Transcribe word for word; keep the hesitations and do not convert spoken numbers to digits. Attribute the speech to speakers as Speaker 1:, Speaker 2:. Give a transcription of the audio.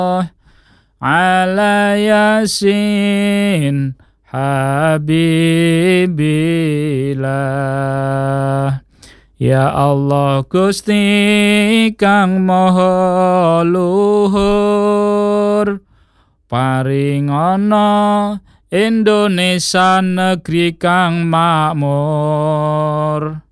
Speaker 1: ala yasin habibillah. Ya Allah Gusti kang maha luhur, paringana Indonesia negeri kang makmur.